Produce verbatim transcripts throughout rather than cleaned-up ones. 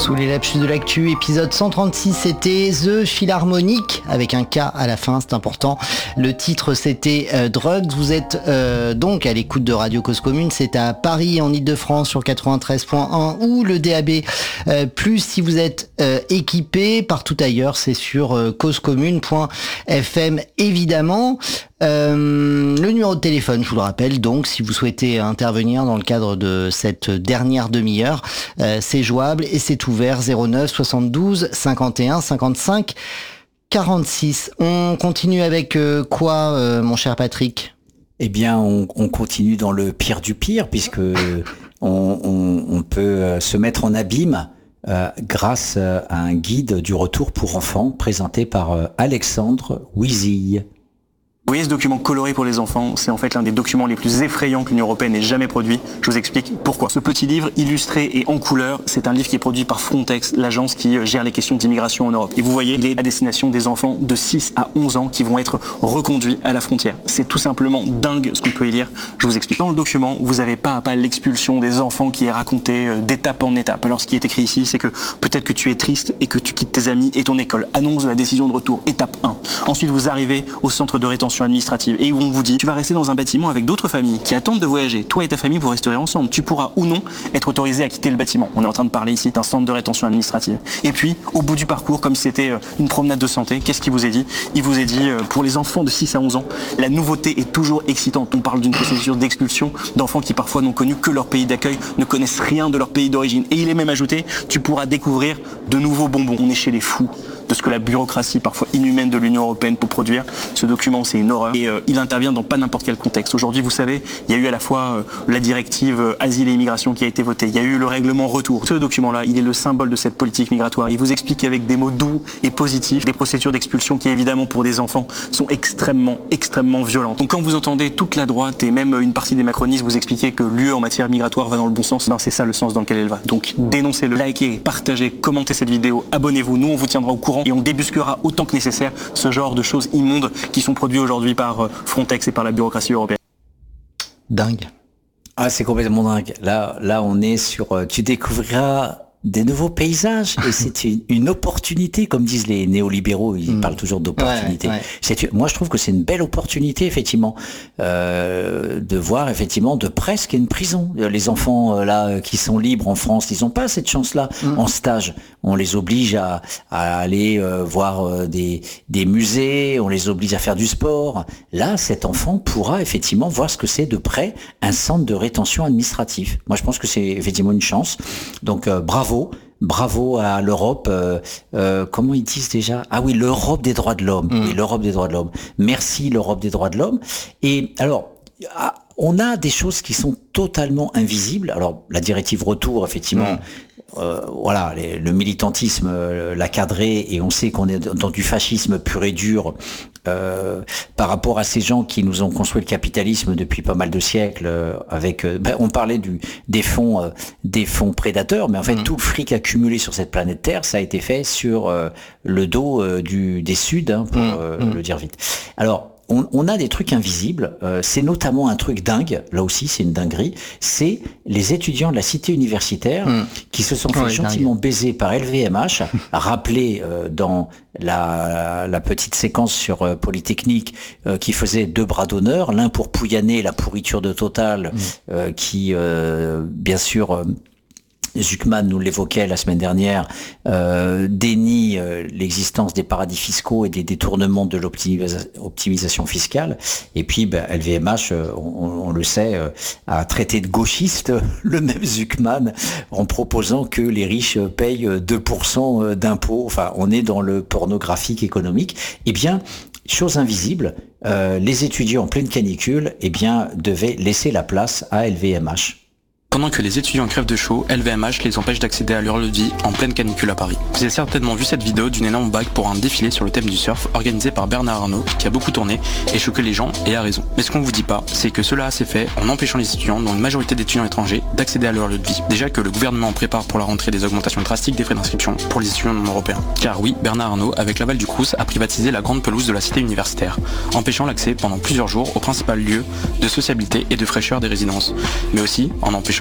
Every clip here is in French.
Sous les lapsus de l'actu, épisode cent trente-six, c'était The Philharmonic, avec un K à la fin, c'est important. Le titre, c'était euh, Drugs. Vous êtes euh, donc à l'écoute de Radio Cause Commune, c'est à Paris, en Ile-de-France, sur quatre-vingt-treize point un, ou le D A B euh, plus, si vous êtes euh, équipé. Partout ailleurs, c'est sur euh, causecommune point f m, évidemment. Euh, le numéro de téléphone, je vous le rappelle, donc si vous souhaitez intervenir dans le cadre de cette dernière demi-heure, euh, c'est jouable et c'est ouvert zéro neuf soixante-douze cinquante et un cinquante-cinq quarante-six. On continue avec euh, quoi, euh, mon cher Patrick ? Eh bien, on, on continue dans le pire du pire, puisque on, on, on peut se mettre en abîme euh, grâce à un guide du retour pour enfants présenté par euh, Alexandre Wizille. Vous voyez ce document coloré pour les enfants, c'est en fait l'un des documents les plus effrayants que l'Union européenne ait jamais produit. Je vous explique pourquoi. Ce petit livre illustré et en couleur, c'est un livre qui est produit par Frontex, l'agence qui gère les questions d'immigration en Europe. Et vous voyez, il est à destination des enfants de six à onze ans qui vont être reconduits à la frontière. C'est tout simplement dingue ce qu'on peut y lire. Je vous explique. Dans le document, vous avez pas à pas l'expulsion des enfants qui est racontée d'étape en étape. Alors ce qui est écrit ici, c'est que peut-être que tu es triste et que tu quittes tes amis et ton école. Annonce de la décision de retour, étape un. Ensuite, vous arrivez au centre de rétention administrative et où on vous dit tu vas rester dans un bâtiment avec d'autres familles qui attendent de voyager. Toi et ta famille vous resterez ensemble. Tu pourras ou non être autorisé à quitter le bâtiment. On est en train de parler ici d'un centre de rétention administrative. Et puis au bout du parcours, comme si c'était une promenade de santé, qu'est-ce qu'il vous est dit ? Il vous est dit pour les enfants de six à onze ans, la nouveauté est toujours excitante. On parle d'une procédure d'expulsion d'enfants qui parfois n'ont connu que leur pays d'accueil, ne connaissent rien de leur pays d'origine. Et il est même ajouté, tu pourras découvrir de nouveaux bonbons. On est chez les fous de ce que la bureaucratie parfois inhumaine de l'Union européenne peut produire. Ce document, c'est une horreur. Et euh, il intervient dans pas n'importe quel contexte. Aujourd'hui, vous savez, il y a eu à la fois euh, la directive euh, asile et immigration qui a été votée. Il y a eu le règlement retour. Ce document-là, il est le symbole de cette politique migratoire. Il vous explique avec des mots doux et positifs des procédures d'expulsion qui, évidemment, pour des enfants, sont extrêmement, extrêmement violentes. Donc quand vous entendez toute la droite et même une partie des macronistes vous expliquer que l'U E en matière migratoire va dans le bon sens, ben c'est ça le sens dans lequel elle va. Donc dénoncez-le, likez, partagez, commentez cette vidéo, abonnez-vous. Nous, on vous tiendra au courant et on débusquera autant que nécessaire ce genre de choses immondes qui sont produites aujourd'hui par Frontex et par la bureaucratie européenne. Dingue. Ah, c'est complètement dingue. Là, là, on est sur. Tu découvriras des nouveaux paysages et c'est une, une opportunité, comme disent les néolibéraux, ils mmh. parlent toujours d'opportunité. Ouais, ouais. C'est, moi, je trouve que c'est une belle opportunité, effectivement, euh, de voir effectivement de près ce qu'est une prison. Les enfants là qui sont libres en France, ils n'ont pas cette chance-là mmh. en stage. On les oblige à, à aller euh, voir euh, des, des musées, on les oblige à faire du sport. Là, cet enfant pourra effectivement voir ce que c'est de près un centre de rétention administratif. Moi, je pense que c'est effectivement une chance. Donc, euh, bravo. Bravo à l'Europe. Euh, euh, comment ils disent déjà ? Ah oui, l'Europe des droits de l'homme. Mmh. Oui, l'Europe des droits de l'homme. Merci l'Europe des droits de l'homme. Et alors, on a des choses qui sont totalement invisibles. Alors, la directive retour, effectivement. Mmh. Euh, voilà, les, le militantisme euh, l'a cadré et on sait qu'on est dans du fascisme pur et dur euh, par rapport à ces gens qui nous ont construit le capitalisme depuis pas mal de siècles. Euh, avec, euh, ben, on parlait du des fonds, euh, des fonds prédateurs, mais en fait mmh. tout le fric accumulé sur cette planète Terre, ça a été fait sur euh, le dos euh, du des Suds, hein, pour mmh. euh, mmh. le dire vite. Alors. On, on a des trucs invisibles, euh, c'est notamment un truc dingue, là aussi c'est une dinguerie, c'est les étudiants de la cité universitaire mmh. qui se sont fait ouais, gentiment dingue. baiser par L V M H, rappelé euh, dans la, la petite séquence sur euh, Polytechnique euh, qui faisait deux bras d'honneur, l'un pour pouillaner la pourriture de Total, mmh. euh, qui euh, bien sûr... Euh, Zuckman nous l'évoquait la semaine dernière, euh, dénie euh, l'existence des paradis fiscaux et des détournements de l'optimisation optimisation fiscale. Et puis, ben, L V M H, euh, on, on le sait, euh, a traité de gauchiste le même Zuckman en proposant que les riches payent deux pour cent d'impôts. Enfin, on est dans le pornographique économique. Eh bien, chose invisible, euh, les étudiants en pleine canicule, eh bien, devaient laisser la place à L V M H. Pendant que les étudiants crèvent de chaud, L V M H les empêche d'accéder à leur lieu de vie en pleine canicule à Paris. Vous avez certainement vu cette vidéo d'une énorme bague pour un défilé sur le thème du surf organisé par Bernard Arnault, qui a beaucoup tourné et choqué les gens, et a raison. Mais ce qu'on vous dit pas, c'est que cela s'est fait en empêchant les étudiants, dont une majorité d'étudiants étrangers, d'accéder à leur lieu de vie. Déjà que le gouvernement prépare pour la rentrée des augmentations drastiques des frais d'inscription pour les étudiants non européens. Car oui, Bernard Arnault, avec l'aval du Crous, a privatisé la grande pelouse de la cité universitaire, empêchant l'accès pendant plusieurs jours au principal lieu de sociabilité et de fraîcheur des résidences, mais aussi en empêchant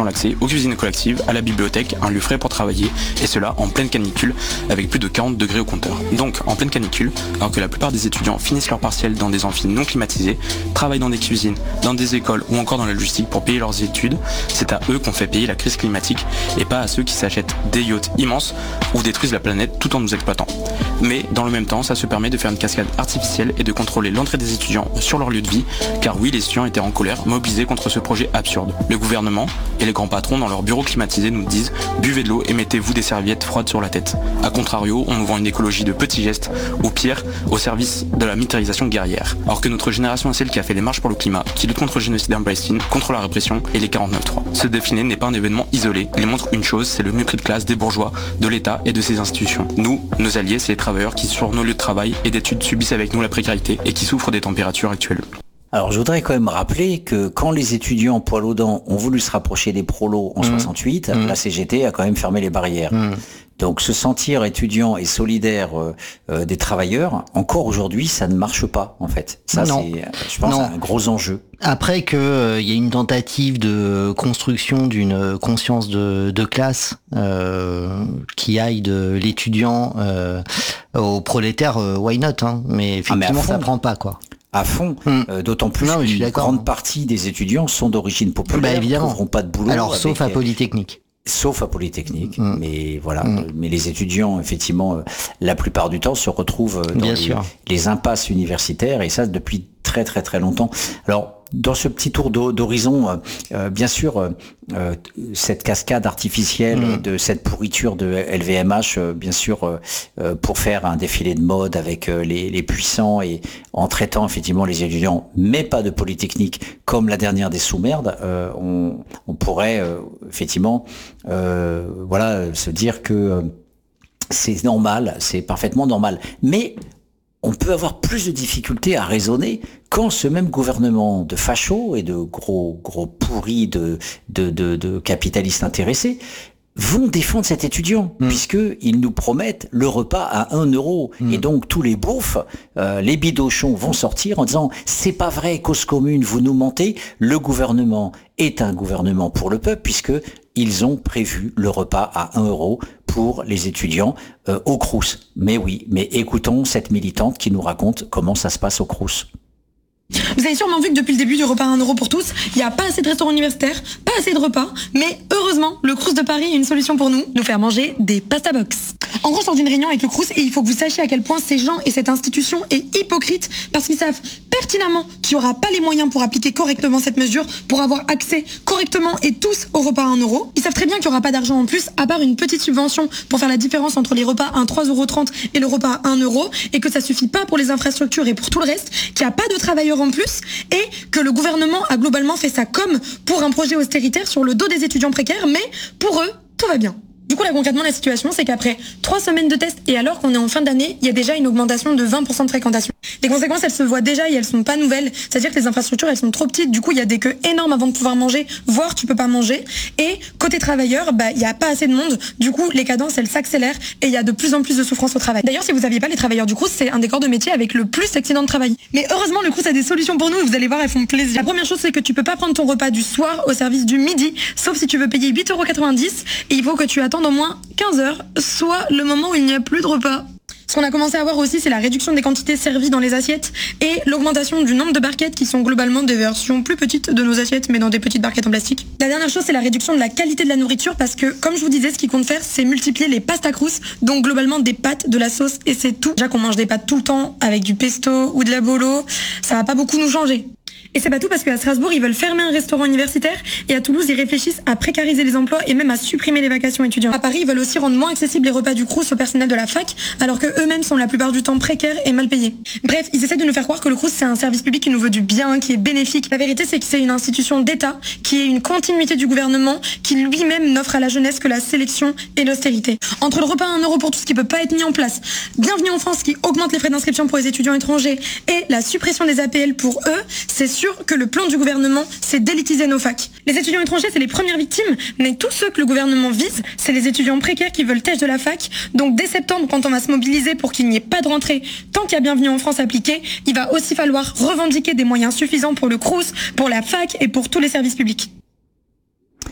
l'accès aux cuisines collectives, à la bibliothèque, un lieu frais pour travailler, et cela en pleine canicule, avec plus de quarante degrés au compteur. Donc, en pleine canicule, alors que la plupart des étudiants finissent leur partiel dans des amphis non climatisés, travaillent dans des cuisines, dans des écoles ou encore dans la logistique pour payer leurs études, c'est à eux qu'on fait payer la crise climatique, et pas à ceux qui s'achètent des yachts immenses ou détruisent la planète tout en nous exploitant. Mais dans le même temps, ça se permet de faire une cascade artificielle et de contrôler l'entrée des étudiants sur leur lieu de vie, car oui, les étudiants étaient en colère, mobilisés contre ce projet absurde. Le gouvernement et les grands patrons dans leurs bureaux climatisés nous disent « buvez de l'eau et mettez-vous des serviettes froides sur la tête ». A contrario, on nous vend une écologie de petits gestes, ou pire, au service de la militarisation guerrière. Alors que notre génération est celle qui a fait les marches pour le climat, qui lutte contre le génocide en Palestine, contre la répression et les quarante-neuf trois. Ce défilé n'est pas un événement isolé, il montre une chose, c'est le mépris de classe des bourgeois, de l'État et de ses institutions. Nous, nos alliés, c'est les travailleurs qui sur nos lieux de travail et d'études subissent avec nous la précarité et qui souffrent des températures actuelles. Alors je voudrais quand même rappeler que quand les étudiants poil aux dents ont voulu se rapprocher des prolos en mmh. soixante-huit, mmh. la C G T a quand même fermé les barrières. Mmh. Donc se sentir étudiant et solidaire euh, euh, des travailleurs, encore aujourd'hui, ça ne marche pas en fait. Ça, non. c'est, je pense, non. un gros enjeu. Après que il euh, y a une tentative de construction d'une conscience de, de classe euh, qui aille de l'étudiant euh, au prolétaire, euh, why not hein. Mais effectivement, ah, mais ça prend pas quoi. À fond, mmh. euh, d'autant plus non, qu'une grande partie des étudiants sont d'origine populaire, bah, évidemment. N'auront pas de boulot. Alors, avec, sauf à Polytechnique. Sauf à Polytechnique, mmh. mais voilà. Mmh. Mais les étudiants, effectivement, euh, la plupart du temps, se retrouvent dans les, les impasses universitaires, et ça depuis très très très longtemps. Alors, dans ce petit tour d'horizon, euh, euh, bien sûr, euh, cette cascade artificielle mmh. de cette pourriture de L V M H, euh, bien sûr, euh, euh, pour faire un défilé de mode avec euh, les, les puissants et en traitant effectivement les étudiants, mais pas de Polytechnique, comme la dernière des sous-merdes, euh, on, on pourrait euh, effectivement, euh, voilà, se dire que euh, c'est normal, c'est parfaitement normal, mais on peut avoir plus de difficultés à raisonner quand ce même gouvernement de fachos et de gros gros pourris de de de, de capitalistes intéressés vont défendre cet étudiant, mmh. puisqu'ils nous promettent le repas à un euro. Mmh. Et donc, tous les beaufs, euh, les bidochons vont sortir en disant « c'est pas vrai, cause commune, vous nous mentez, le gouvernement est un gouvernement pour le peuple, puisque ils ont prévu le repas à un euro pour les étudiants euh, au Crous. » Mais oui, mais écoutons cette militante qui nous raconte comment ça se passe au Crous. Vous avez sûrement vu que depuis le début du repas à un euro pour tous, il n'y a pas assez de restaurants universitaires, pas assez de repas, mais heureusement, le Crous de Paris a une solution pour nous, nous faire manger des pasta box. En gros, je sors d'une réunion avec le Crous et il faut que vous sachiez à quel point ces gens et cette institution est hypocrite parce qu'ils savent pertinemment qu'il n'y aura pas les moyens pour appliquer correctement cette mesure, pour avoir accès correctement et tous au repas à un euro. Ils savent très bien qu'il n'y aura pas d'argent en plus, à part une petite subvention pour faire la différence entre les repas à trois euros trente et le repas à un euro, et que ça suffit pas pour les infrastructures et pour tout le reste, qu'il n'y a pas de travailleurs en plus, et que le gouvernement a globalement fait ça comme pour un projet austéritaire sur le dos des étudiants précaires, mais pour eux, tout va bien. Du coup, là, concrètement, la situation, c'est qu'après trois semaines de tests, et alors qu'on est en fin d'année, il y a déjà une augmentation de vingt pour cent de fréquentation. Les conséquences, elles se voient déjà et elles sont pas nouvelles. C'est-à-dire que les infrastructures, elles sont trop petites. Du coup, il y a des queues énormes avant de pouvoir manger, voire tu peux pas manger. Et côté travailleurs, bah, il y a pas assez de monde. Du coup, les cadences, elles s'accélèrent et il y a de plus en plus de souffrance au travail. D'ailleurs, si vous aviez pas les travailleurs du Crous, c'est un des corps de métier avec le plus d'accidents de travail. Mais heureusement, le Crous a des solutions pour nous et vous allez voir, elles font plaisir. La première chose, c'est que tu peux pas prendre ton repas du soir au service du midi, sauf si tu veux payer huit euros quatre-vingt-dix, et il faut que tu attendes au moins quinze heures, soit le moment où il n'y a plus de repas. Ce qu'on a commencé à voir aussi, c'est la réduction des quantités servies dans les assiettes et l'augmentation du nombre de barquettes qui sont globalement des versions plus petites de nos assiettes, mais dans des petites barquettes en plastique. La dernière chose, c'est la réduction de la qualité de la nourriture parce que, comme je vous disais, ce qu'ils comptent faire, c'est multiplier les pasta Crous, donc globalement des pâtes, de la sauce, et c'est tout. Déjà qu'on mange des pâtes tout le temps avec du pesto ou de la bolo, ça va pas beaucoup nous changer. Et c'est pas tout parce qu'à Strasbourg, ils veulent fermer un restaurant universitaire et à Toulouse, ils réfléchissent à précariser les emplois et même à supprimer les vacations étudiantes. À Paris, ils veulent aussi rendre moins accessibles les repas du Crous au personnel de la fac, alors que eux-mêmes sont la plupart du temps précaires et mal payés. Bref, ils essaient de nous faire croire que le Crous, c'est un service public qui nous veut du bien, qui est bénéfique. La vérité, c'est que c'est une institution d'État, qui est une continuité du gouvernement, qui lui-même n'offre à la jeunesse que la sélection et l'austérité. Entre le repas à un euro pour tous qui peut pas être mis en place, Bienvenue en France qui augmente les frais d'inscription pour les étudiants étrangers et la suppression des A P L pour eux, c'est sûr que le plan du gouvernement, c'est d'élitiser nos facs. Les étudiants étrangers, c'est les premières victimes, mais tous ceux que le gouvernement vise, c'est les étudiants précaires qui veulent têche de la fac. Donc dès septembre, quand on va se mobiliser pour qu'il n'y ait pas de rentrée, tant qu'il y a Bienvenue en France appliqué, il va aussi falloir revendiquer des moyens suffisants pour le Crous, pour la fac et pour tous les services publics.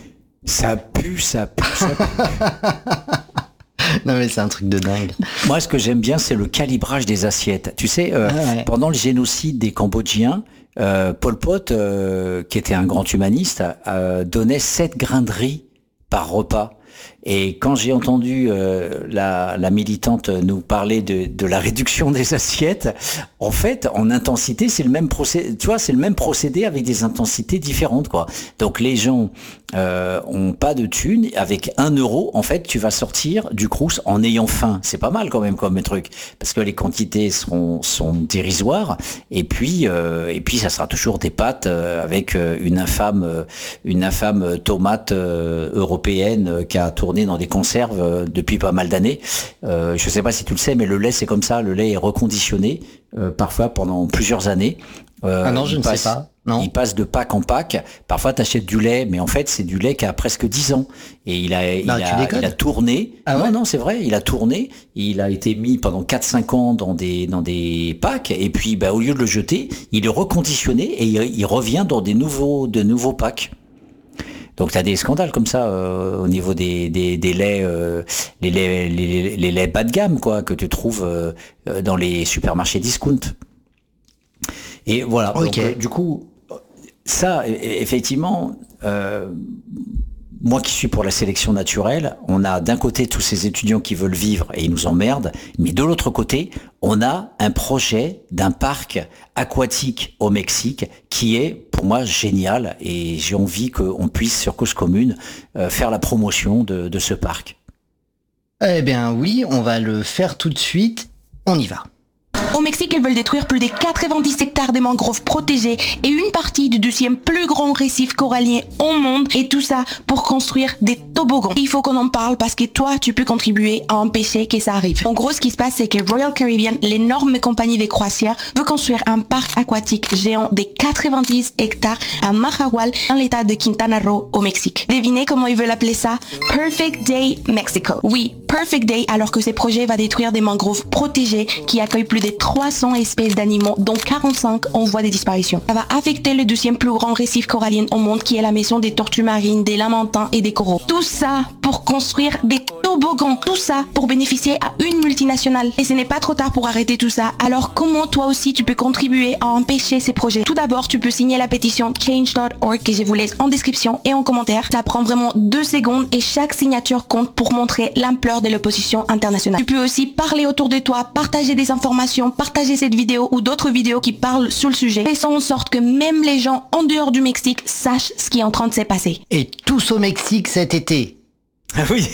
Ça pue, ça pue, ça pue. Non mais c'est un truc de dingue. Moi, ce que j'aime bien, c'est le calibrage des assiettes. Tu sais, euh, ah ouais. pendant le génocide des Cambodgiens, euh, Pol Pot, euh, qui était un grand humaniste, euh, donnait sept grains de riz par repas. Et quand j'ai entendu euh, la, la militante nous parler de, de la réduction des assiettes, en fait, en intensité, c'est le même procédé. Tu vois, c'est le même procédé avec des intensités différentes, quoi. Donc les gens euh, ont pas de thunes. Avec un euro, en fait, tu vas sortir du crous en ayant faim. C'est pas mal quand même comme truc, parce que les quantités seront sont dérisoires. Et puis euh, et puis ça sera toujours des pâtes euh, avec euh, une infâme euh, une infâme tomate euh, européenne euh, qui a tourné dans des conserves euh, depuis pas mal d'années. Euh, je sais pas si tu le sais, mais le lait c'est comme ça. Le lait est reconditionné euh, parfois pendant plusieurs années. Euh, ah non, je ne passe, sais pas. Non. Il passe de pack en pack. Parfois, tu achètes du lait, mais en fait, c'est du lait qui a presque dix ans. Et il a, il, non, a, il a tourné. Ah ouais non, non, c'est vrai. Il a tourné. Il a été mis pendant quatre cinq ans dans des, dans des packs. Et puis, bah, au lieu de le jeter, il est reconditionné et il, il revient dans des nouveaux, de nouveaux packs. Donc tu as des scandales comme ça euh, au niveau des, des, des laits, euh, les laits, les, les laits bas de gamme, quoi, que tu trouves euh, dans les supermarchés discount. Et voilà. Okay. Donc, euh, du coup, ça, effectivement, euh, moi qui suis pour la sélection naturelle, on a d'un côté tous ces étudiants qui veulent vivre et ils nous emmerdent, mais de l'autre côté, on a un projet d'un parc aquatique au Mexique qui est, pour moi, génial, et j'ai envie qu'on puisse, sur Cause Commune, euh, faire la promotion de, de ce parc. Eh bien oui, on va le faire tout de suite. On y va. Au Mexique, ils veulent détruire plus de quatre-vingt-dix hectares de mangroves protégées et une partie du deuxième plus grand récif corallien au monde, et tout ça pour construire des toboggans. Il faut qu'on en parle parce que toi, tu peux contribuer à empêcher que ça arrive. En gros, ce qui se passe, c'est que Royal Caribbean, l'énorme compagnie des croisières, veut construire un parc aquatique géant de quatre-vingt-dix hectares à Mahahual, dans l'état de Quintana Roo, au Mexique. Devinez comment ils veulent appeler ça? Perfect Day Mexico. Oui, Perfect Day, alors que ce projet va détruire des mangroves protégées qui accueillent plus de trois cents espèces d'animaux, dont quarante-cinq en voie de disparition. Ça va affecter le deuxième plus grand récif corallien au monde, qui est la maison des tortues marines, des lamantins et des coraux. Tout ça pour construire des toboggans. Tout ça pour bénéficier à une multinationale. Et ce n'est pas trop tard pour arrêter tout ça. Alors comment toi aussi tu peux contribuer à empêcher ces projets? Tout d'abord, tu peux signer la pétition change dot org que je vous laisse en description et en commentaire. Ça prend vraiment deux secondes et chaque signature compte pour montrer l'ampleur de l'opposition internationale. Tu peux aussi parler autour de toi, partager des informations, partager cette vidéo ou d'autres vidéos qui parlent sur le sujet. Faisons en sorte que même les gens en dehors du Mexique sachent ce qui est en train de se passer. Et tous au Mexique cet été. Ah oui.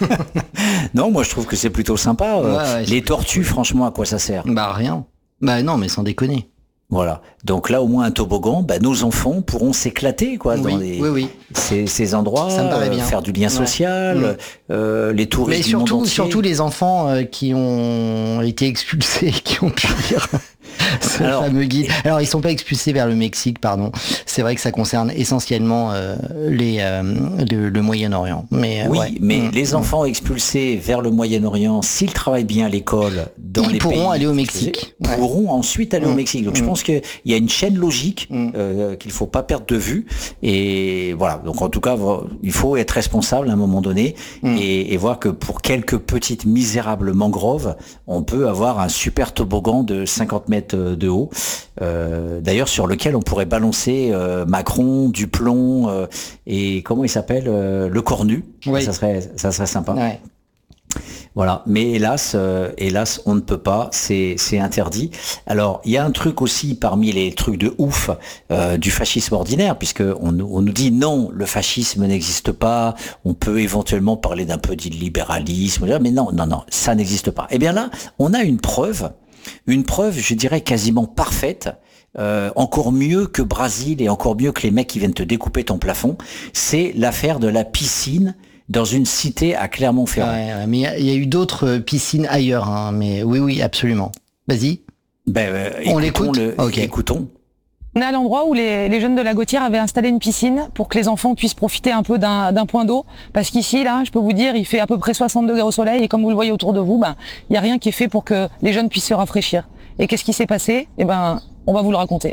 Non, moi je trouve que c'est plutôt sympa. Ouais, ouais, les tortues, cool. Franchement, à quoi ça sert? Bah rien. Bah non, mais sans déconner. Voilà. Donc là, au moins un toboggan, bah, nos enfants pourront s'éclater, quoi, oui, dans les, oui, oui. Ces, ces endroits, ça me paraît bien. Euh, faire du lien social, ouais. euh, les touristes. Mais surtout, du monde entier. surtout les enfants euh, qui ont été expulsés, qui ont pu lire ce Alors, fameux guide. Alors, ils sont pas expulsés vers le Mexique, pardon. C'est vrai que ça concerne essentiellement euh, les, euh, le, le Moyen-Orient. Mais oui, ouais. mais mmh. les enfants expulsés vers le Moyen-Orient, s'ils travaillent bien à l'école, dans ils les pourront pays, aller au Mexique. Ils pourront ouais. ensuite aller mmh. au Mexique. Donc, mmh. je pense qu'il y a une chaîne logique mmh. euh, qu'il faut pas perdre de vue. Et voilà. Donc, en tout cas, il faut être responsable à un moment donné mmh. et, et voir que pour quelques petites misérables mangroves, on peut avoir un super toboggan de cinquante mètres de haut, euh, d'ailleurs sur lequel on pourrait balancer euh, Macron, Duplon euh, et comment il s'appelle euh, le Cornu. Oui. Ça serait, ça serait sympa. Ouais. Voilà, mais hélas, euh, hélas, on ne peut pas, c'est, c'est interdit. Alors, il y a un truc aussi parmi les trucs de ouf euh, du fascisme ordinaire, puisque on, on nous dit non, le fascisme n'existe pas. On peut éventuellement parler d'un peu d'illibéralisme, mais non, non, non, ça n'existe pas. Eh bien là, on a une preuve. Une preuve, je dirais, quasiment parfaite, euh, encore mieux que Brésil et encore mieux que les mecs qui viennent te découper ton plafond, c'est l'affaire de la piscine dans une cité à Clermont-Ferrand. Ouais, ouais, mais il y, y a eu d'autres piscines ailleurs, hein, mais oui, oui, absolument. Vas-y. Ben, euh, On l'écoute le, okay. Écoutons. On est à l'endroit où les, les jeunes de la Gautière avaient installé une piscine pour que les enfants puissent profiter un peu d'un, d'un point d'eau. Parce qu'ici, là, je peux vous dire, il fait à peu près soixante degrés au soleil et comme vous le voyez autour de vous, ben, il n'y a rien qui est fait pour que les jeunes puissent se rafraîchir. Et qu'est-ce qui s'est passé? Eh ben, on va vous le raconter.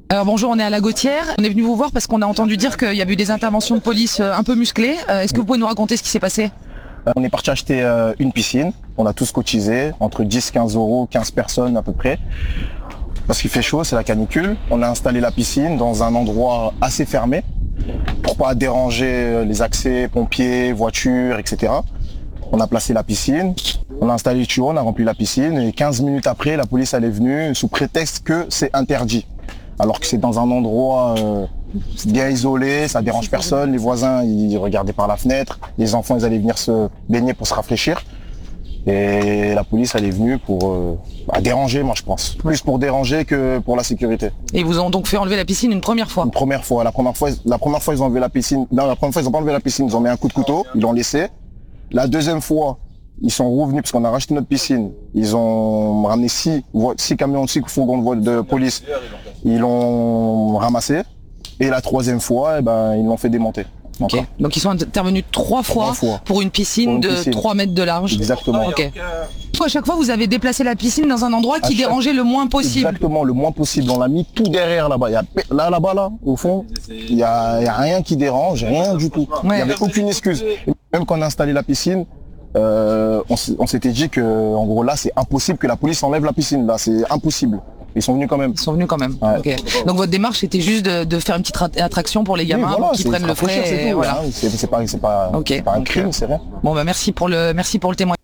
Alors bonjour, on est à la Gautière. On est venu vous voir parce qu'on a entendu dire qu'il y avait eu des interventions de police un peu musclées. Est-ce que vous pouvez nous raconter ce qui s'est passé ? On est parti acheter une piscine. On a tous cotisé, entre dix, quinze euros, quinze personnes à peu près. Parce qu'il fait chaud, c'est la canicule. On a installé la piscine dans un endroit assez fermé pour pas déranger les accès, pompiers, voitures, et cetera. On a placé la piscine, on a installé les tuyaux, on a rempli la piscine et quinze minutes après, la police elle est venue sous prétexte que c'est interdit. Alors que c'est dans un endroit euh, bien isolé, ça dérange personne, les voisins ils regardaient par la fenêtre, les enfants ils allaient venir se baigner pour se rafraîchir. Et la police elle est venue pour euh, bah, déranger, moi je pense. Plus pour déranger que pour la sécurité. Et ils vous ont donc fait enlever la piscine une première fois ? Une première fois. La première fois, la première fois ils ont enlevé la piscine. Non, la première fois ils ont pas enlevé la piscine, ils ont mis un coup de couteau, ils l'ont laissé. La deuxième fois, ils sont revenus parce qu'on a racheté notre piscine. Ils ont ramené six, six camions, six fourgons de police. Ils l'ont ramassé. Et la troisième fois, eh ben, ils l'ont fait démonter. Okay. Donc ils sont intervenus trois fois, trois fois. Pour une piscine pour une de piscine. trois mètres de large. Exactement. Okay. À chaque fois, vous avez déplacé la piscine dans un endroit qui chaque... dérangeait le moins possible. Exactement, le moins possible. On l'a mis tout derrière là-bas. Il y a, là, là-bas, là, au fond, il n'y a, il y a rien qui dérange, rien du tout. Ouais. Il n'y avait aucune excuse. Même quand on a installé la piscine, euh, on, on s'était dit que, en gros, là, c'est impossible que la police enlève la piscine. Là, c'est impossible. Ils sont venus quand même. Ils sont venus quand même. Ouais. Okay. Donc votre démarche c'était juste de, de faire une petite attraction pour les gamins, oui, voilà, qui prennent le frais. C'est, et voilà. hein. c'est, c'est pas, c'est pas, okay. c'est pas un crime, c'est rien. Bon bah merci pour le, merci pour le témoignage.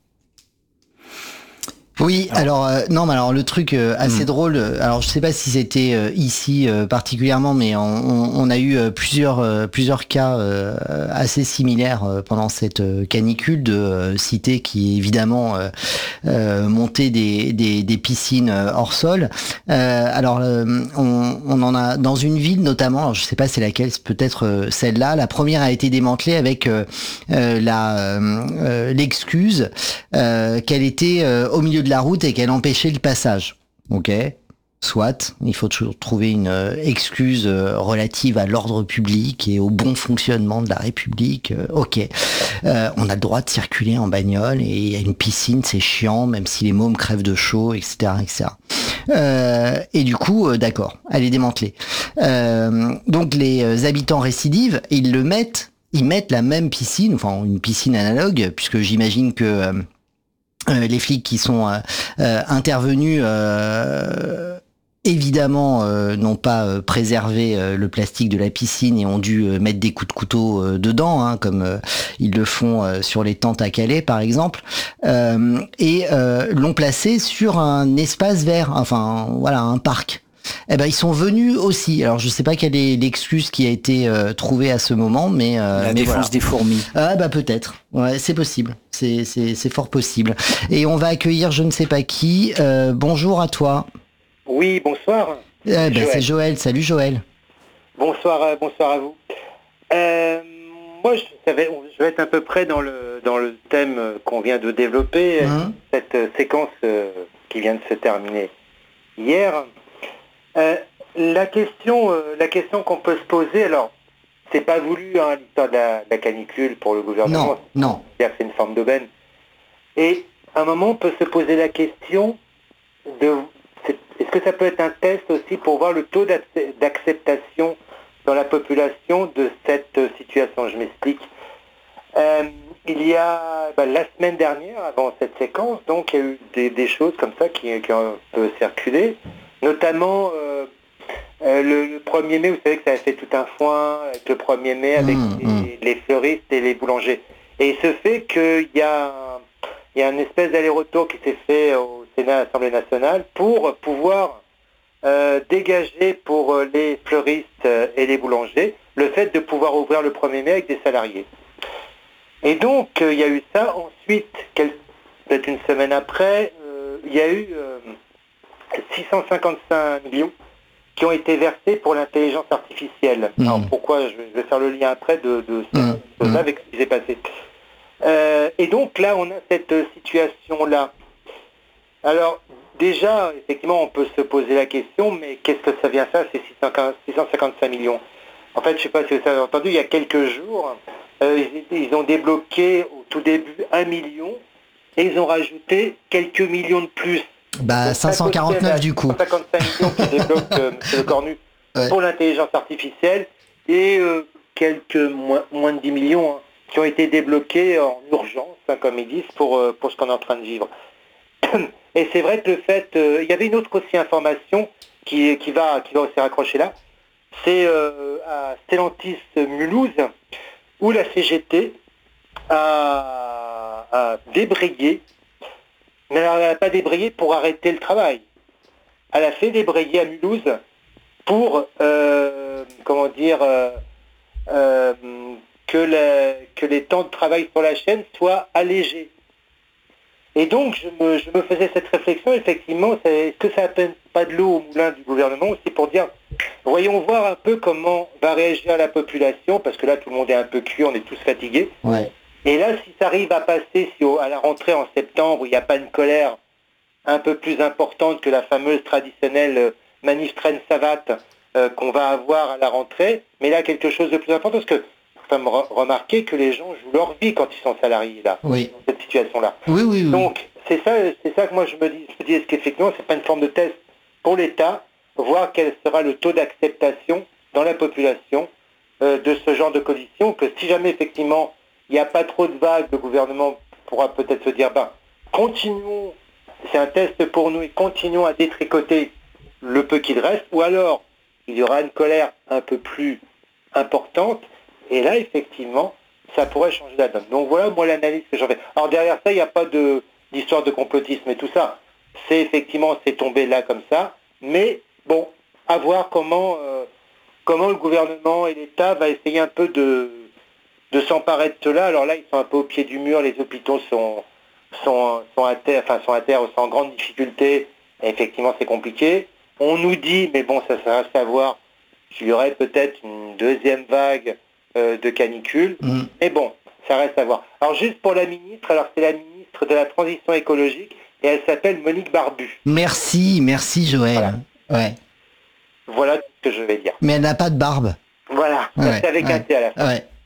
Oui, alors euh, non, mais alors le truc euh, assez mmh. drôle. Alors je sais pas si c'était euh, ici euh, particulièrement, mais on, on, on a eu euh, plusieurs euh, plusieurs cas euh, assez similaires euh, pendant cette euh, canicule de euh, cités qui évidemment euh, euh, montaient des, des des piscines euh, hors sol. Euh, alors euh, on, on en a dans une ville notamment. Alors, je sais pas c'est laquelle, c'est peut-être euh, celle-là. La première a été démantelée avec euh, euh, la euh, l'excuse euh, qu'elle était euh, au milieu de la route et qu'elle empêchait le passage. Ok, soit, il faut toujours trouver une euh, excuse euh, relative à l'ordre public et au bon fonctionnement de la République. Euh, ok, euh, on a le droit de circuler en bagnole et il y a une piscine, c'est chiant, même si les mômes crèvent de chaud, et cetera, et cetera. Euh, et du coup, euh, d'accord, elle est démantelée. Euh, donc les habitants récidives, ils le mettent, ils mettent la même piscine, enfin une piscine analogue, puisque j'imagine que euh, Euh, les flics qui sont euh, euh, intervenus euh, évidemment euh, n'ont pas euh, préservé euh, le plastique de la piscine et ont dû euh, mettre des coups de couteau euh, dedans, hein, comme euh, ils le font euh, sur les tentes à Calais par exemple, euh, et euh, l'ont placé sur un espace vert, enfin voilà, un parc. Eh ben ils sont venus aussi. Alors je sais pas quelle est l'excuse qui a été euh, trouvée à ce moment, mais euh, la mais défense voilà. des fourmis. Ah bah peut-être. Ouais, c'est possible. C'est c'est c'est fort possible. Et on va accueillir je ne sais pas qui. Euh, bonjour à toi. Oui, bonsoir. Eh ben Joël. C'est Joël. Salut Joël. Bonsoir, euh, bonsoir à vous. Euh, moi, je, ça va, je vais être à peu près dans le dans le thème qu'on vient de développer, mmh. cette euh, séquence euh, qui vient de se terminer hier. Euh, la question, euh, la question qu'on peut se poser, alors, c'est pas voulu, hein, l'histoire de la, de la canicule pour le gouvernement. Non, non. C'est-à-dire que c'est une forme d'aubaine. Et à un moment, on peut se poser la question de, est-ce que ça peut être un test aussi pour voir le taux d'acceptation dans la population de cette situation? Je m'explique. Euh, il y a, bah, la semaine dernière, avant cette séquence, donc, il y a eu des, des choses comme ça qui, qui ont un peu circulé. Notamment euh, euh, le, le premier mai, vous savez que ça a fait tout un foin avec le premier mai avec mmh, les, mmh. les fleuristes et les boulangers. Et il se fait qu'il y a, un, il y a une espèce d'aller-retour qui s'est fait au Sénat, à l'Assemblée nationale, pour pouvoir euh, dégager pour les fleuristes et les boulangers le fait de pouvoir ouvrir le premier mai avec des salariés. Et donc, euh, il y a eu ça. Ensuite, quelques, peut-être une semaine après, euh, il y a eu... Euh, six cent cinquante-cinq millions qui ont été versés pour l'intelligence artificielle. Mmh. Alors pourquoi, je vais faire le lien après de, de ça, mmh. de ça avec ce qui s'est passé. Euh, et donc là, on a cette situation-là. Alors déjà, effectivement, on peut se poser la question, mais qu'est-ce que ça vient faire, ces six cent cinquante-cinq millions? En fait, je ne sais pas si vous avez entendu, il y a quelques jours, euh, ils, ils ont débloqué au tout début un million et ils ont rajouté quelques millions de plus. Bah, cinq cent quarante-neuf du coup. cinq cent cinquante-cinq millions qui débloque euh, M. Le Cornu ouais. pour l'intelligence artificielle et euh, quelques moins, moins de dix millions hein, qui ont été débloqués en urgence, hein, comme ils disent, pour, euh, pour ce qu'on est en train de vivre. Et c'est vrai que le fait... Euh, il y avait une autre aussi information qui, qui, va, qui va aussi raccrocher là, c'est euh, à Stellantis Mulhouse, où la C G T a, a débrayé, mais elle n'a pas débrayé pour arrêter le travail. Elle a fait débrayer à Mulhouse pour, euh, comment dire, euh, euh, que, la, que les temps de travail sur la chaîne soient allégés. Et donc, je me, je me faisais cette réflexion, effectivement, c'est, est-ce que ça n'appelle pas de l'eau au moulin du gouvernement aussi pour dire, voyons voir un peu comment va réagir la population, parce que là, tout le monde est un peu cuit, on est tous fatigués. Ouais. Et là, si ça arrive à passer, si au, à la rentrée en septembre, il n'y a pas une colère un peu plus importante que la fameuse traditionnelle euh, manif traîne savate euh, qu'on va avoir à la rentrée, mais là, quelque chose de plus important, parce que faut me re- remarquer que les gens jouent leur vie quand ils sont salariés, là, oui. dans cette situation-là. Oui, oui, oui. Donc, c'est ça, c'est ça que moi je me dis, je me dis, est-ce qu'effectivement, c'est pas une forme de test pour l'État, voir quel sera le taux d'acceptation dans la population euh, de ce genre de conditions, que si jamais, effectivement, il n'y a pas trop de vagues, le gouvernement pourra peut-être se dire, ben, continuons, c'est un test pour nous, et continuons à détricoter le peu qu'il reste, ou alors, il y aura une colère un peu plus importante, et là, effectivement, ça pourrait changer la donne. Donc voilà, moi, l'analyse que j'en fais. Alors derrière ça, il n'y a pas de, d'histoire de complotisme et tout ça. C'est effectivement, c'est tombé là comme ça. Mais bon, à voir comment, euh, comment le gouvernement et l'État va essayer un peu de, de s'emparer de cela. Alors là, ils sont un peu au pied du mur. Les hôpitaux sont, sont, sont à terre, enfin, sont à terre, sont en grande difficulté. Et effectivement, c'est compliqué. On nous dit, mais bon, ça, ça reste à voir, qu'il y aurait peut-être une deuxième vague Euh, de canicule, mmh. mais bon, ça reste à voir. Alors juste pour la ministre, alors c'est la ministre de la Transition écologique, et elle s'appelle Monique Barbu. Merci, merci Joël. Voilà, ouais. voilà ce que je vais dire. Mais elle n'a pas de barbe. Voilà, ouais, c'est avec ouais, un T à la fin. Ouais.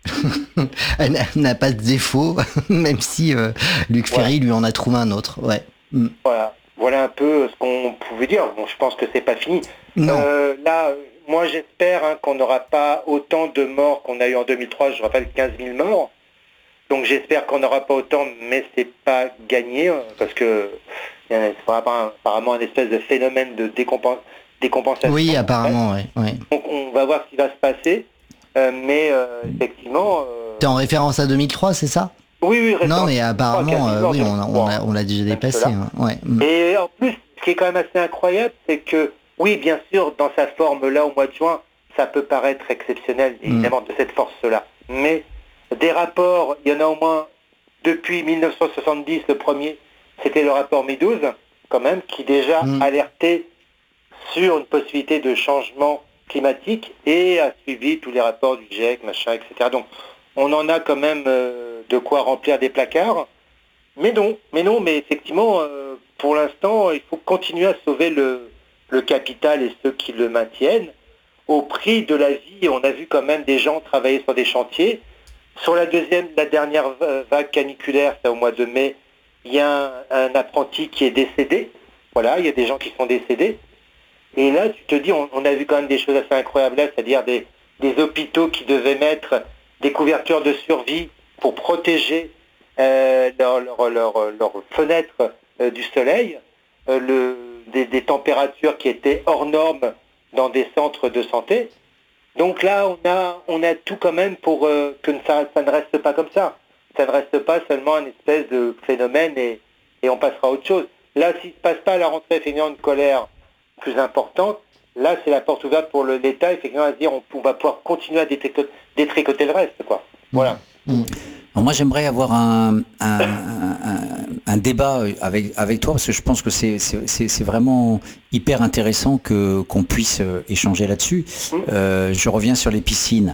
Elle n'a pas de défaut, même si euh, Luc Ferry voilà. lui en a trouvé un autre. Ouais. Mmh. Voilà, voilà un peu ce qu'on pouvait dire. Bon, je pense que c'est pas fini. Non. Euh, là, moi j'espère hein, qu'on n'aura pas autant de morts qu'on a eu en deux mille trois, je rappelle quinze mille morts. Donc j'espère qu'on n'aura pas autant, mais c'est pas gagné, hein, parce que c'est apparemment un espèce de phénomène de décompen- décompensation. Oui, apparemment, oui. Ouais. Donc on va voir ce qui va se passer, euh, mais euh, effectivement... Euh... T'es en référence à deux mille trois, c'est ça ? Oui, oui, non, mais apparemment, euh, oui, on, a, on, a, on l'a déjà dépassé. Hein. Ouais. Et en plus, ce qui est quand même assez incroyable, c'est que oui, bien sûr, dans sa forme-là, au mois de juin, ça peut paraître exceptionnel, évidemment, mmh. de cette force-là. Mais des rapports, il y en a au moins, depuis dix-neuf cent soixante-dix, le premier, c'était le rapport Meadows, quand même, qui déjà mmh. alertait sur une possibilité de changement climatique et a suivi tous les rapports du GIEC, machin, et cetera. Donc, on en a quand même euh, de quoi remplir des placards. Mais non, mais non, mais effectivement, euh, pour l'instant, il faut continuer à sauver le... le capital et ceux qui le maintiennent, au prix de la vie. On a vu quand même des gens travailler sur des chantiers. Sur la deuxième, la dernière vague caniculaire, c'est au mois de mai, il y a un, un apprenti qui est décédé. Voilà, il y a des gens qui sont décédés. Et là, tu te dis, on, on a vu quand même des choses assez incroyables là, c'est-à-dire des, des hôpitaux qui devaient mettre des couvertures de survie pour protéger euh, leurs leur, leur, leur fenêtres euh, du soleil. Euh, le Des, des températures qui étaient hors normes dans des centres de santé. Donc là, on a, on a tout quand même pour euh, que ça, ça ne reste pas comme ça. Ça ne reste pas seulement un espèce de phénomène et, et on passera à autre chose. Là, s'il ne se passe pas à la rentrée, effectivement, une colère plus importante, là, c'est la porte ouverte pour le, l'État, effectivement, à se dire on, on va pouvoir continuer à détricoter, détricoter le reste, quoi. Voilà. Mmh. Alors moi, j'aimerais avoir un, un, un, un débat avec, avec toi, parce que je pense que c'est, c'est, c'est vraiment hyper intéressant que, qu'on puisse échanger là-dessus. Euh, je reviens sur les piscines.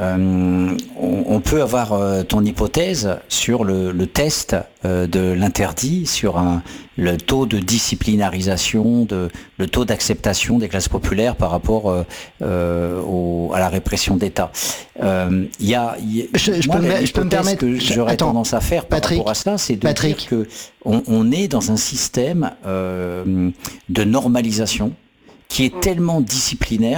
Euh, on, on peut avoir euh, ton hypothèse sur le, le test euh, de l'interdit, sur un, le taux de disciplinarisation, de, le taux d'acceptation des classes populaires par rapport euh, euh, au, à la répression d'État. Euh, y a, y a, je, je, moi, peux me, je peux me permettre que j'aurais Attends, tendance à faire par Patrick, rapport à cela, c'est de Patrick. dire que on, on est dans un système euh, de normalisation qui est tellement disciplinaire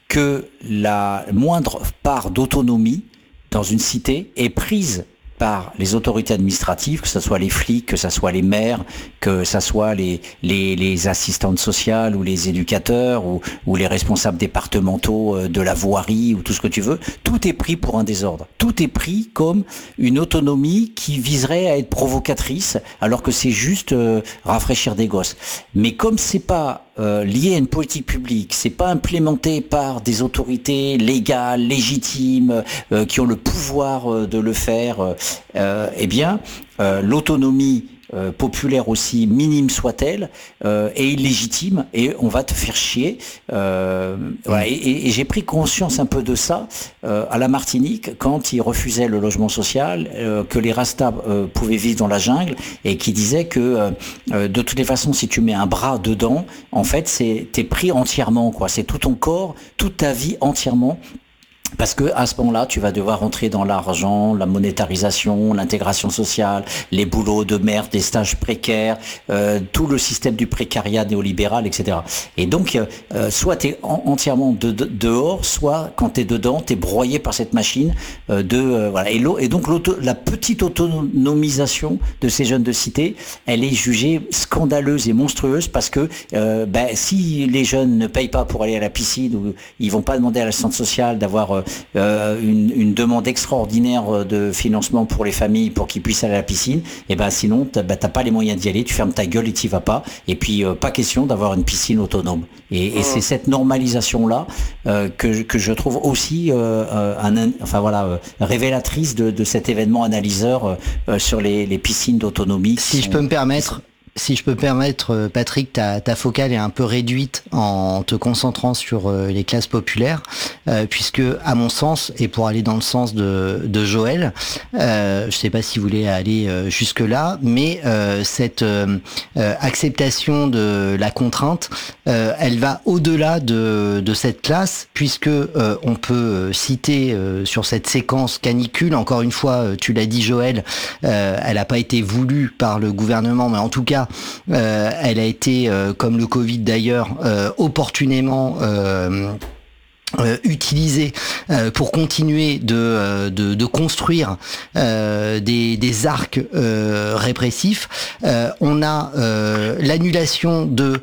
que la moindre part d'autonomie dans une cité est prise par les autorités administratives, que ce soit les flics, que ce soit les maires, que ce soit les, les, les assistantes sociales ou les éducateurs ou, ou les responsables départementaux de la voirie ou tout ce que tu veux, tout est pris pour un désordre. Tout est pris comme une autonomie qui viserait à être provocatrice, alors que c'est juste euh, rafraîchir des gosses. Mais comme c'est pas Euh, lié à une politique publique, c'est pas implémenté par des autorités légales, légitimes, euh, qui ont le pouvoir euh, de le faire, euh, eh bien, euh, l'autonomie euh, populaire, aussi minime soit-elle, euh, est illégitime et on va te faire chier. Euh, voilà, et, et, et j'ai pris conscience un peu de ça euh, à la Martinique quand ils refusaient le logement social, euh, que les Rastas euh, pouvaient vivre dans la jungle et qui disaient que euh, de toutes les façons, si tu mets un bras dedans, en fait, c'est t'es pris entièrement, quoi. C'est tout ton corps, toute ta vie entièrement. Parce que à ce moment-là, tu vas devoir rentrer dans l'argent, la monétarisation, l'intégration sociale, les boulots de merde, les stages précaires, euh, tout le système du précariat néolibéral, et cetera. Et donc, euh, soit tu es en, entièrement de, de, dehors, soit quand tu es dedans, tu es broyé par cette machine euh, de euh, voilà. Et, et donc la petite autonomisation de ces jeunes de cité, elle est jugée scandaleuse et monstrueuse parce que euh, ben, si les jeunes ne payent pas pour aller à la piscine ou ils vont pas demander à l'assistante sociale d'avoir euh, Euh, une, une demande extraordinaire de financement pour les familles pour qu'ils puissent aller à la piscine, et ben sinon t'as, bah, t'as pas les moyens d'y aller, tu fermes ta gueule et t'y vas pas, et puis euh, pas question d'avoir une piscine autonome. Et, et c'est cette normalisation là euh, que, que je trouve aussi euh, un, enfin voilà euh, révélatrice de, de cet événement analyseur euh, sur les, les piscines d'autonomie. Si je peux me permettre. Si je peux permettre, Patrick, ta, ta focale est un peu réduite en te concentrant sur les classes populaires, euh, puisque, à mon sens, et pour aller dans le sens de, de Joël, euh, je sais pas si vous voulez aller jusque-là, mais euh, cette euh, acceptation de la contrainte, euh, elle va au-delà de, de cette classe, puisque euh, on peut citer euh, sur cette séquence canicule, encore une fois, tu l'as dit Joël, euh, elle n'a pas été voulue par le gouvernement, mais en tout cas, Euh, elle a été, euh, comme le Covid d'ailleurs, euh, opportunément euh, Euh, utilisé euh, pour continuer de, euh, de, de construire euh, des, des arcs euh, répressifs. Euh, on a euh, l'annulation de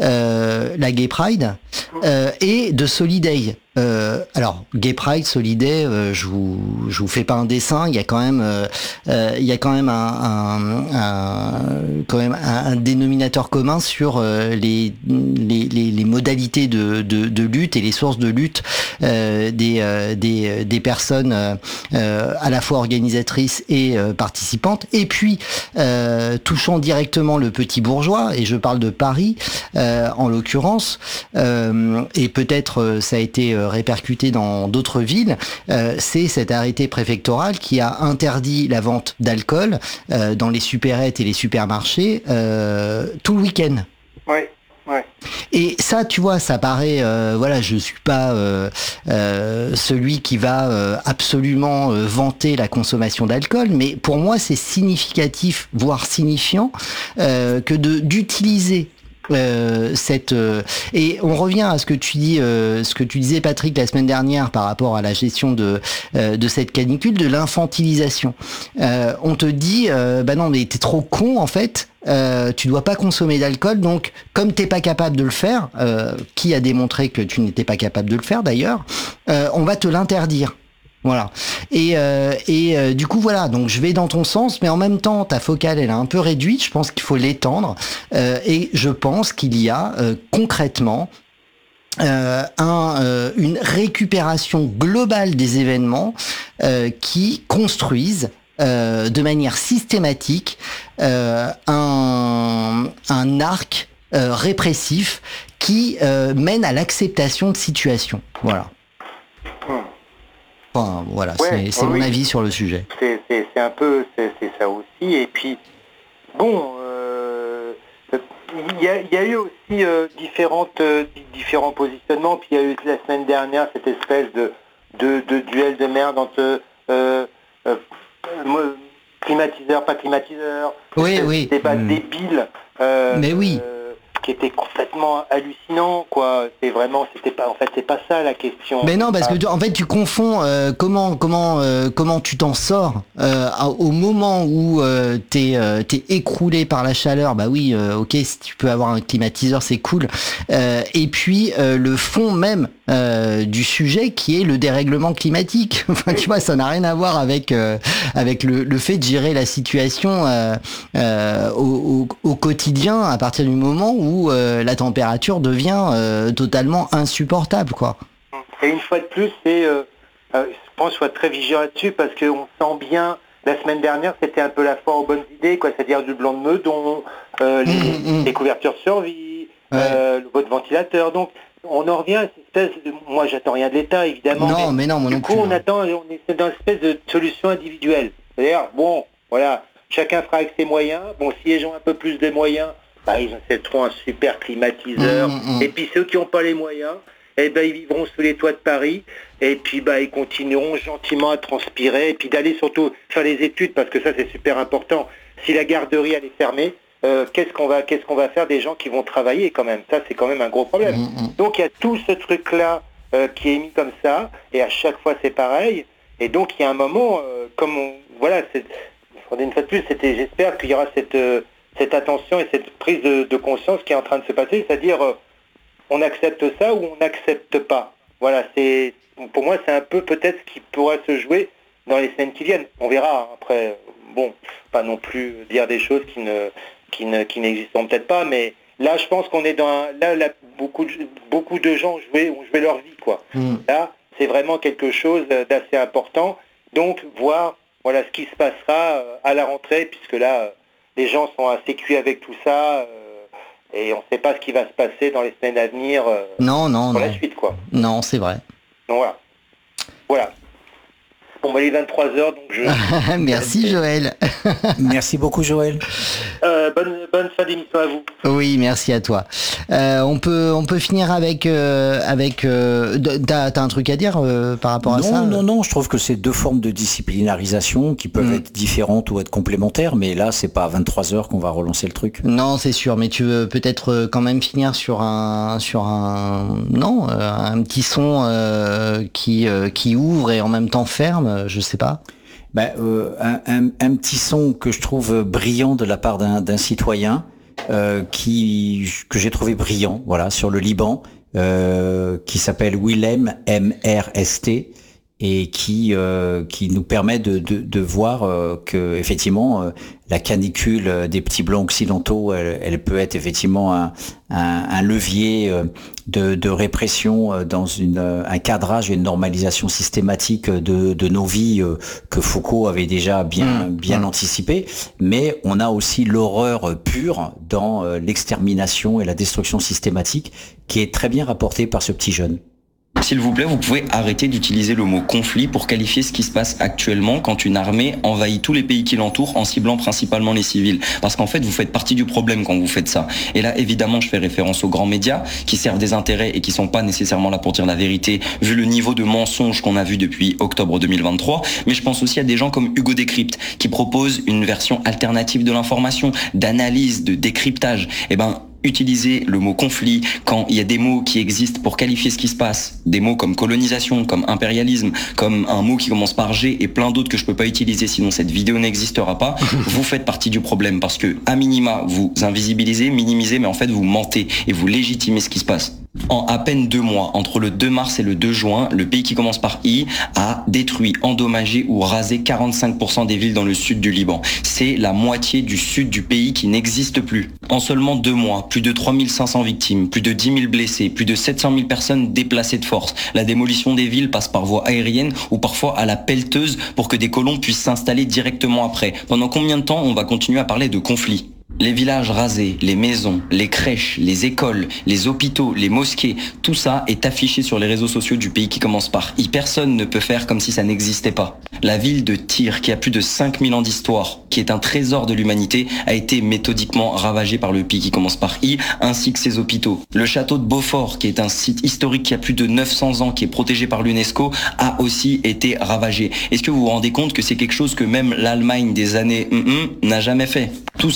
euh, la Gay Pride euh, et de Soliday. Euh, alors Gay Pride, Soliday, euh, je vous je vous fais pas un dessin. Il y a quand même euh, euh, il y a quand même un, un, un quand même un, un dénominateur commun sur euh, les, les les les modalités de, de de lutte et les sources de lutte euh, des euh, des des personnes euh, à la fois organisatrices et euh, participantes. Et puis euh, touchant directement le petit bourgeois, et je parle de Paris euh, en l'occurrence, euh, et peut-être euh, ça a été euh, répercuté dans d'autres villes, euh, c'est cet arrêté préfectoral qui a interdit la vente d'alcool euh, dans les supérettes et les supermarchés euh, tout le week-end. Ouais. Ouais. Et ça, tu vois, ça paraît, euh, voilà, je suis pas euh, euh, celui qui va euh, absolument euh, vanter la consommation d'alcool, mais pour moi, c'est significatif, voire signifiant, euh, que de d'utiliser Euh, cette euh, et on revient à ce que tu dis, euh, ce que tu disais Patrick la semaine dernière par rapport à la gestion de euh, de cette canicule, de l'infantilisation. Euh, on te dit, euh, bah non mais t'es trop con en fait. Euh, tu dois pas consommer d'alcool, donc comme t'es pas capable de le faire, euh, qui a démontré que tu n'étais pas capable de le faire d'ailleurs, euh, on va te l'interdire. Voilà. Et, euh, et euh, du coup, voilà. Donc, je vais dans ton sens, mais en même temps, ta focale, elle est un peu réduite. Je pense qu'il faut l'étendre. Euh, et je pense qu'il y a euh, concrètement euh, un, euh, une récupération globale des événements euh, qui construisent euh, de manière systématique euh, un, un arc euh, répressif qui euh, mène à l'acceptation de situations. Voilà. Enfin, voilà, ouais, c'est, c'est oui. mon avis sur le sujet. C'est, c'est, c'est un peu, c'est, c'est ça aussi. Et puis, bon, euh, il y, a, y a eu aussi euh, différentes, euh, différents positionnements. Puis il y a eu la semaine dernière cette espèce de, de, de duel de merde entre euh, euh, climatiseur, pas climatiseur. Oui, oui. Débat mmh. débile. Euh, Mais oui. Euh, qui était complètement hallucinant, quoi. C'est vraiment, c'était pas, en fait, c'est pas ça la question. Mais non, parce que tu, en fait, tu confonds euh, comment, comment, euh, comment tu t'en sors euh, au moment où euh, t'es, euh, t'es écroulé par la chaleur. Bah oui, euh, ok, si tu peux avoir un climatiseur, c'est cool. Euh, et puis euh, le fond même euh, du sujet, qui est le dérèglement climatique. Enfin, tu vois, ça n'a rien à voir avec euh, avec le, le fait de gérer la situation euh, euh, au, au, au quotidien à partir du moment où euh, la température devient euh, totalement insupportable, quoi. Et une fois de plus, c'est, euh, euh, je pense qu'il faut être très vigilant là-dessus, parce qu'on sent bien, la semaine dernière, c'était un peu la foire aux bonnes idées, quoi, c'est-à-dire du blanc de meudon, euh, les, mmh, mmh. les couvertures de survie, ouais. euh, le votre ventilateur, donc on en revient à cette espèce de... Moi, j'attends rien de l'État, évidemment. Non, mais, mais non, moi du non coup, plus, on non. attend, on est dans une espèce de solution individuelle. C'est-à-dire, bon, voilà, chacun fera avec ses moyens. Bon, si les gens ont un peu plus de moyens, bah, ils achèteront un super climatiseur. Mmh, mmh. Et puis ceux qui n'ont pas les moyens, eh ben, ils vivront sous les toits de Paris. Et puis, bah, ils continueront gentiment à transpirer. Et puis d'aller surtout faire des études, parce que ça, c'est super important. Si la garderie, elle est fermée, Euh, qu'est-ce qu'on va, qu'est-ce qu'on va faire des gens qui vont travailler quand même? Ça, c'est quand même un gros problème. Mmh. Donc, il y a tout ce truc-là euh, qui est mis comme ça, et à chaque fois, c'est pareil. Et donc, il y a un moment, euh, comme on, voilà, c'est, une fois de plus, c'était, j'espère qu'il y aura cette, euh, cette attention et cette prise de, de conscience qui est en train de se passer, c'est-à-dire, euh, on accepte ça ou on n'accepte pas. Voilà, c'est, pour moi, c'est un peu peut-être ce qui pourra se jouer dans les semaines qui viennent. On verra. Après, bon, pas non plus dire des choses qui ne qui, ne, qui n'existeront peut-être pas, mais là, je pense qu'on est dans un, là, là, beaucoup, de, beaucoup de gens ont joué, ont joué leur vie, quoi. Mm. Là, c'est vraiment quelque chose d'assez important. Donc, voir, voilà, ce qui se passera à la rentrée, puisque là, les gens sont assez cuits avec tout ça, euh, et on ne sait pas ce qui va se passer dans les semaines à venir. Euh, non, non, pour non. la suite, quoi. Non, c'est vrai. Donc voilà. Voilà. Bon, bah, il est vingt-trois heures, donc je... Merci Joël. Merci beaucoup Joël. Euh, bonne, bonne fin d'émission à vous. Oui, merci à toi. Euh, on peut on peut finir avec euh, avec euh, t'as, t'as un truc à dire euh, par rapport non, à ça? Non, non, non. Je trouve que c'est deux formes de disciplinarisation qui peuvent mmh. être différentes ou être complémentaires, mais là c'est pas à vingt-trois heures qu'on va relancer le truc. Non, c'est sûr, mais tu veux peut-être quand même finir sur un sur un non euh, un petit son euh, qui euh, qui ouvre et en même temps ferme. Je sais pas. Ben, euh, un, un, un petit son que je trouve brillant de la part d'un, d'un citoyen euh, qui que j'ai trouvé brillant, voilà, sur le Liban, euh, qui s'appelle Willem M R S T et qui euh, qui nous permet de de, de voir euh, que effectivement euh, la canicule des petits blancs occidentaux, elle, elle peut être effectivement un, un, un levier de, de répression dans une, un cadrage et une normalisation systématique de, de nos vies que Foucault avait déjà bien, bien mmh. anticipé. Mais on a aussi l'horreur pure dans l'extermination et la destruction systématique qui est très bien rapportée par ce petit jeune. S'il vous plaît, vous pouvez arrêter d'utiliser le mot conflit pour qualifier ce qui se passe actuellement quand une armée envahit tous les pays qui l'entourent en ciblant principalement les civils. Parce qu'en fait, vous faites partie du problème quand vous faites ça. Et là, évidemment, je fais référence aux grands médias qui servent des intérêts et qui sont pas nécessairement là pour dire la vérité, vu le niveau de mensonge qu'on a vu depuis octobre deux mille vingt-trois. Mais je pense aussi à des gens comme Hugo Décrypte qui proposent une version alternative de l'information, d'analyse, de décryptage. Eh ben, utiliser le mot conflit quand il y a des mots qui existent pour qualifier ce qui se passe, des mots comme colonisation, comme impérialisme, comme un mot qui commence par G et plein d'autres que je peux pas utiliser sinon cette vidéo n'existera pas, vous faites partie du problème parce que à minima vous invisibilisez, minimisez, mais en fait vous mentez et vous légitimez ce qui se passe. En à peine deux mois, entre le deux mars et le deux juin, le pays qui commence par I a détruit, endommagé ou rasé quarante-cinq pour cent des villes dans le sud du Liban. C'est la moitié du sud du pays qui n'existe plus. En seulement deux mois, plus de trois mille cinq cents victimes, plus de dix mille blessés, plus de sept cent mille personnes déplacées de force. La démolition des villes passe par voie aérienne ou parfois à la pelleteuse pour que des colons puissent s'installer directement après. Pendant combien de temps on va continuer à parler de conflit ? Les villages rasés, les maisons, les crèches, les écoles, les hôpitaux, les mosquées, tout ça est affiché sur les réseaux sociaux du pays qui commence par I. Personne ne peut faire comme si ça n'existait pas. La ville de Tyr, qui a plus de cinq mille ans d'histoire, qui est un trésor de l'humanité, a été méthodiquement ravagée par le pays qui commence par I, ainsi que ses hôpitaux. Le château de Beaufort, qui est un site historique qui a plus de neuf cents ans, qui est protégé par l'UNESCO, a aussi été ravagé. Est-ce que vous vous rendez compte que c'est quelque chose que même l'Allemagne des années mm-mm n'a jamais fait ? Tout ça, en plus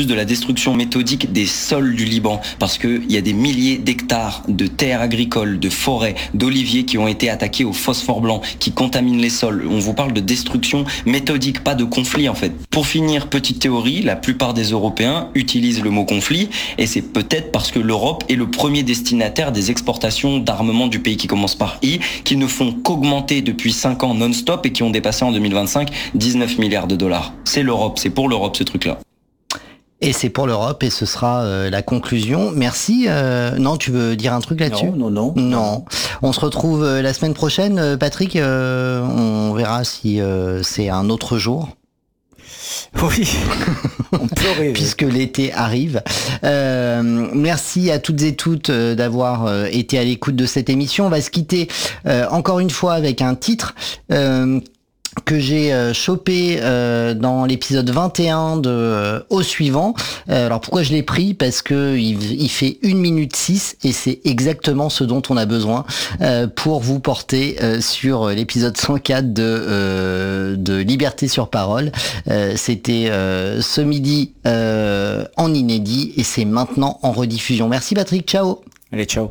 plus de la destruction méthodique des sols du Liban, parce qu'il y a des milliers d'hectares de terres agricoles, de forêts, d'oliviers qui ont été attaqués au phosphore blanc, qui contaminent les sols. On vous parle de destruction méthodique, pas de conflit en fait. Pour finir, petite théorie, la plupart des Européens utilisent le mot conflit, et c'est peut-être parce que l'Europe est le premier destinataire des exportations d'armement du pays qui commence par I, qui ne font qu'augmenter depuis cinq ans non-stop et qui ont dépassé en deux mille vingt-cinq dix-neuf milliards de dollars. C'est l'Europe, c'est pour l'Europe ce truc-là. Et c'est pour l'Europe et ce sera euh, la conclusion. Merci. Euh, non, tu veux dire un truc là-dessus ? Non, non, non. Non. On se retrouve euh, la semaine prochaine, euh, Patrick. Euh, on verra si euh, c'est un autre jour. Oui, on peut rêver. Puisque l'été arrive. Euh, merci à toutes et toutes euh, d'avoir euh, été à l'écoute de cette émission. On va se quitter euh, encore une fois avec un titre euh, que j'ai euh, chopé euh, dans l'épisode vingt et un de euh, Au suivant. Euh, alors pourquoi je l'ai pris ? Parce que il, il fait une minute six et c'est exactement ce dont on a besoin euh, pour vous porter euh, sur l'épisode cent quatre de euh, de Liberté sur parole. Euh, c'était euh, ce midi euh, en inédit et c'est maintenant en rediffusion. Merci Patrick, ciao. Allez, ciao.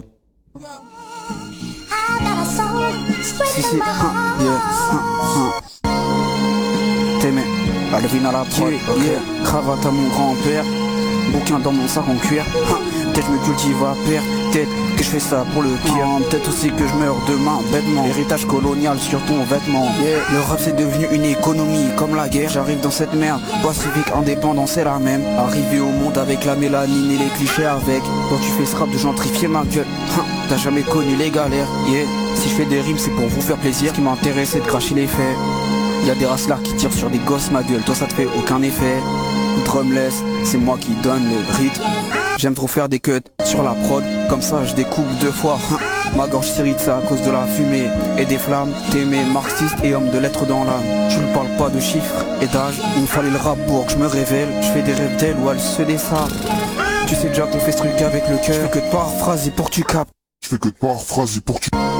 Si, si, hein, yeah, hein, hein. T'aimais, Alvin à la prod, yeah, okay. Yeah. Cravate à mon grand-père, bouquin dans mon sac en cuir, hein. Peut-être je me cultive à perdre, peut-être que je fais ça pour le pire, hein. Peut-être aussi que je meurs demain, bêtement, héritage colonial sur ton vêtement, yeah. Le rap c'est devenu une économie, comme la guerre, j'arrive dans cette merde, loi civique, indépendance c'est la même, arrivé au monde avec la mélanine et les clichés avec, quand tu fais ce rap de gentrifier ma gueule, hein. T'as jamais connu les galères, yeah. Si je fais des rimes c'est pour vous faire plaisir, ce qui m'intéresse c'est de cracher les faits. Y'a des racelards qui tirent sur des gosses ma gueule, toi ça te fait aucun effet. Drumless, c'est moi qui donne le rythme. J'aime trop faire des cuts sur la prod, comme ça je découpe deux fois. Ma gorge s'irrite, c'est à cause de la fumée et des flammes. T'aimais marxiste et homme de lettres dans l'âme. Tu ne parles pas de chiffres et d'âge, il me fallait le rap pour que je me révèle. Je fais des rêves d'elle ou elle se dessave. Tu sais déjà qu'on fait ce truc avec le cœur. Je fais que de paraphraser pour que tu capes. Je fais que de paraphraser pour que tu...